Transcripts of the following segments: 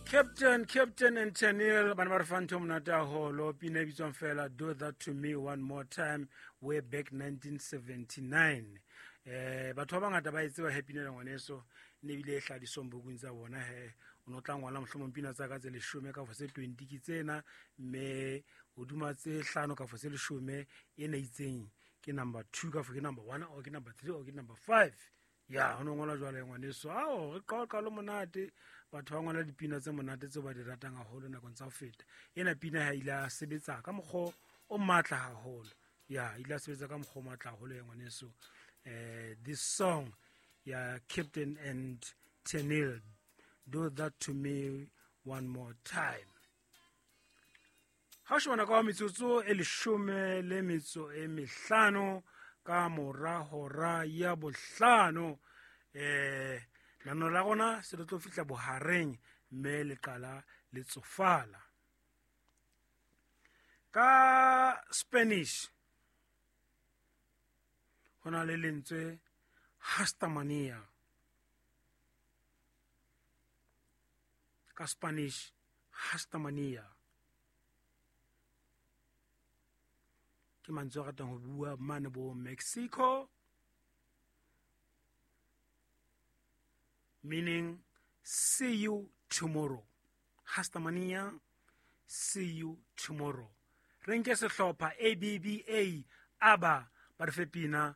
Captain and Chanel bana ba re phantom nata holo pina bitswang fela do that to me one more time way back 1979. Batho ba bangata ba itse ba happy nela ngwaneso ne bile e hla di sombukung tsa bona he o no tla ngwala mohlomong pina tsa ka tse 10 ka fose 20 ke tsena me hoduma tse 5 ka fose 10 ena itseng ke number 2 ka fo ke number 1 o ke number 3 o ke number 5. Ya ho no ngola jwale ngwaneso re qalo monate batho ba ngola dipina tse monate tse ba di ratang haholo nakong tsa ho feta ena pina ha ila sebetsa ka mokgo o matla haholo ya ila sebetsa ka mokgo o matla haholo ya ngwaneso this song ya Captain and Chanel, do that to me one more time. Ha shona ka metsotso e 15 ka mora hora ya bohlano nano la gona se le tlo fihla bohareng mme le qala le tsofala ka Spanish hona le lentswe hastamania ka Spanish hastamania ke mantswe a ratang ho bua mane bo Mexico, meaning see you tomorrow. Hastamania, see you tomorrow. Renke sehlopha ABBA aba ba re fepina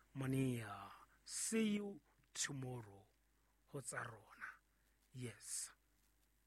hastamania, see you tomorrow ho tsa rona. Yes.